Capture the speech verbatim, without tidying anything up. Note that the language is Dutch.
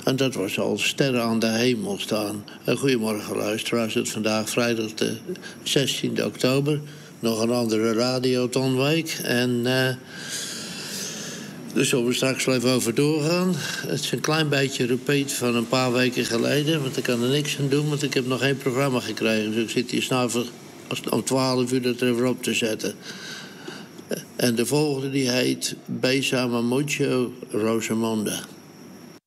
En dat was al sterren aan de hemel staan. Uh, goedemorgen luisteraars, het is vandaag vrijdag de zestiende oktober. Nog een andere radiotonweek. En uh, daar zullen we straks wel even over doorgaan. Het is een klein beetje repeat van een paar weken geleden. Want ik kan er niks aan doen, want ik heb nog geen programma gekregen. Dus ik zit hier s'avonds om twaalf uur dat er even op te zetten. En de volgende die heet Besame Mucho Rosamonda.